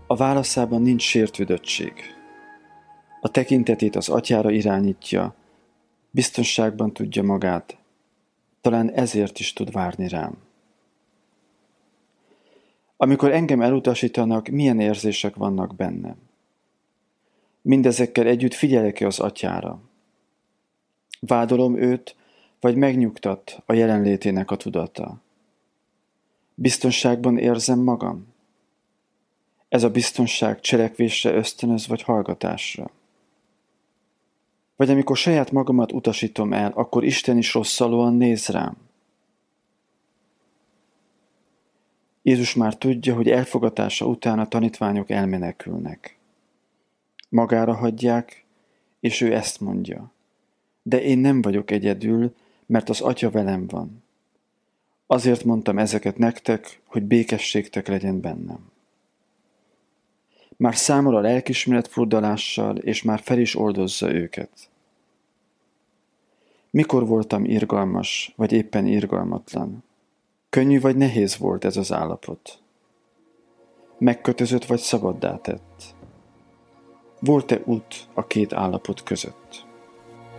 A válaszában nincs sértődöttség. A tekintetét az atyára irányítja, biztonságban tudja magát, talán ezért is tud várni rám. Amikor engem elutasítanak, milyen érzések vannak bennem? Mindezekkel együtt figyelek-e az atyára? Vádolom őt, vagy megnyugtat a jelenlétének a tudata? Biztonságban érzem magam? Ez a biztonság cselekvésre ösztönöz, vagy hallgatásra? Vagy amikor saját magamat utasítom el, akkor Isten is rosszalóan néz rám? Jézus már tudja, hogy elfogatása után a tanítványok elmenekülnek. Magára hagyják, és ő ezt mondja: de én nem vagyok egyedül, mert az Atya velem van. Azért mondtam ezeket nektek, hogy békességtek legyen bennem. Már számol a lelkiismeret furdalással, és már fel is oldozza őket. Mikor voltam irgalmas, vagy éppen irgalmatlan? Könnyű vagy nehéz volt ez az állapot? Megkötözött vagy szabaddá tett? Volt-e út a két állapot között?